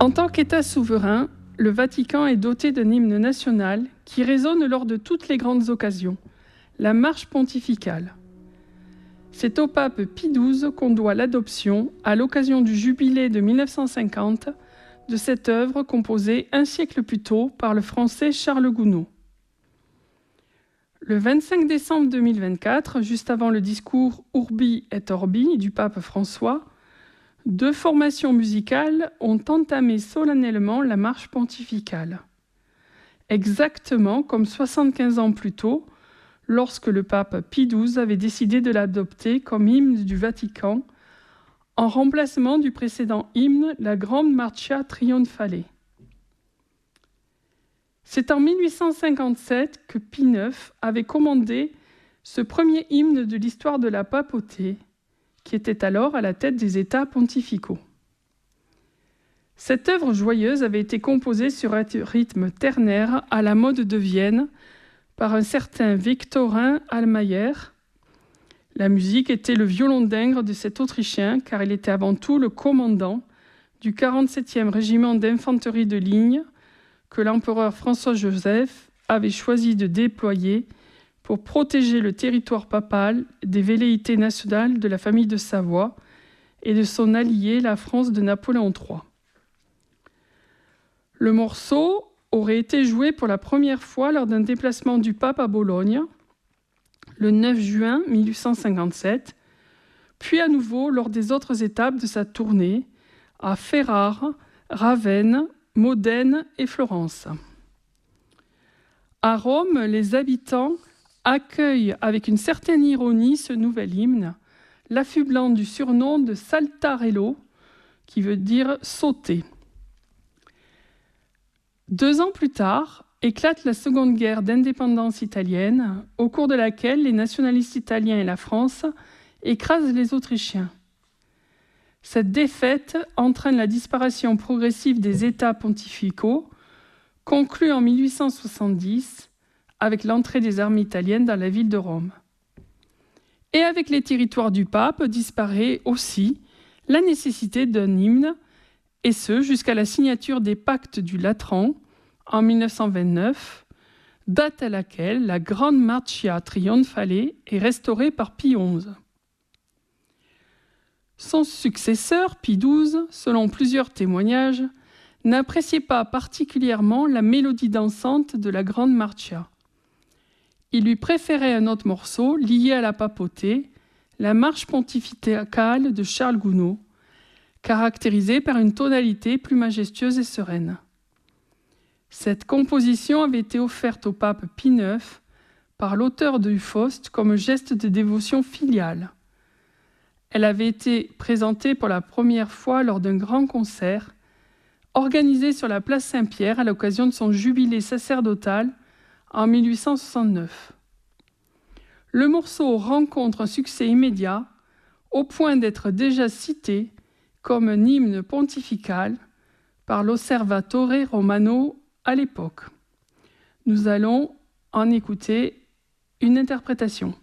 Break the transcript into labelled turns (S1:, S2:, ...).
S1: En tant qu'État souverain, le Vatican est doté d'un hymne national qui résonne lors de toutes les grandes occasions, la marche pontificale. C'est au pape Pie XII qu'on doit l'adoption, à l'occasion du jubilé de 1950, de cette œuvre composée un siècle plus tôt par le français Charles Gounod. Le 25 décembre 2024, juste avant le discours Urbi et Orbi du pape François, deux formations musicales ont entamé solennellement la marche pontificale. Exactement comme 75 ans plus tôt, lorsque le pape Pie XII avait décidé de l'adopter comme hymne du Vatican, en remplacement du précédent hymne, la Grande Marcia Trionfale. C'est en 1857 que Pie IX avait commandé ce premier hymne de l'histoire de la papauté, qui était alors à la tête des États pontificaux. Cette œuvre joyeuse avait été composée sur un rythme ternaire à la mode de Vienne par un certain Victorin Allmayer. La musique était le violon d'Ingres de cet Autrichien, car il était avant tout le commandant du 47e régiment d'infanterie de ligne que l'empereur François-Joseph avait choisi de déployer pour protéger le territoire papal des velléités nationales de la famille de Savoie et de son allié, la France de Napoléon III. Le morceau aurait été joué pour la première fois lors d'un déplacement du pape à Bologne, le 9 juin 1857, puis à nouveau lors des autres étapes de sa tournée, à Ferrare, Ravenne, Modène et Florence. À Rome, les habitants accueille avec une certaine ironie ce nouvel hymne, l'affublant du surnom de Saltarello, qui veut dire sauter. 2 ans plus tard, éclate la seconde guerre d'indépendance italienne, au cours de laquelle les nationalistes italiens et la France écrasent les Autrichiens. Cette défaite entraîne la disparition progressive des États pontificaux, conclue en 1870, avec l'entrée des armées italiennes dans la ville de Rome. Et avec les territoires du pape disparaît aussi la nécessité d'un hymne, et ce jusqu'à la signature des pactes du Latran en 1929, date à laquelle la Grande Marcia Trionfale est restaurée par Pie XI. Son successeur, Pie XII, selon plusieurs témoignages, n'appréciait pas particulièrement la mélodie dansante de la Grande Marcia. Il lui préférait un autre morceau lié à la papauté, la marche pontificale de Charles Gounod, caractérisée par une tonalité plus majestueuse et sereine. Cette composition avait été offerte au pape Pie IX par l'auteur du Faust comme geste de dévotion filiale. Elle avait été présentée pour la première fois lors d'un grand concert organisé sur la place Saint-Pierre à l'occasion de son jubilé sacerdotal en 1869. Le morceau rencontre un succès immédiat, au point d'être déjà cité comme un hymne pontifical par l'Osservatore Romano à l'époque. Nous allons en écouter une interprétation.